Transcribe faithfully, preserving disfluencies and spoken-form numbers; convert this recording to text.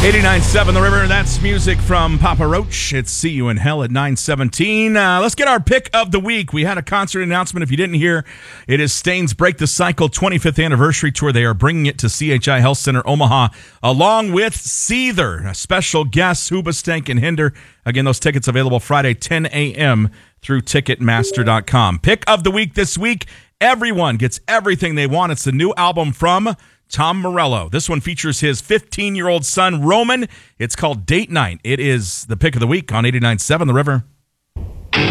eighty-nine point seven The River, that's music from Papa Roach. It's See You in Hell at nine seventeen. Uh, let's get our pick of the week. We had a concert announcement. If you didn't hear, it is Stain's Break the Cycle twenty-fifth Anniversary Tour. They are bringing it to C H I Health Center Omaha, along with Seether, a special guest, Hoobastank and Hinder. Again, those tickets available Friday, ten a.m. through Ticketmaster dot com. Pick of the week this week. Everyone gets everything they want. It's the new album from Tom Morello. This one features his fifteen-year-old son, Roman. It's called Date Night. It is the pick of the week on eighty-nine point seven The River.